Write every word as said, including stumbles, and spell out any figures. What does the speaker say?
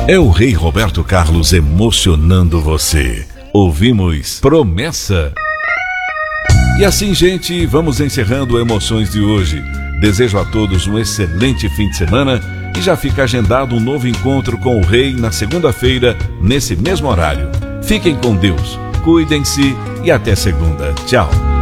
É o Rei Roberto Carlos emocionando você. Ouvimos Promessa. E assim, gente, vamos encerrando Emoções de hoje. Desejo a todos um excelente fim de semana e já fica agendado um novo encontro com o Rei na segunda-feira, nesse mesmo horário. Fiquem com Deus, cuidem-se e até segunda. Tchau.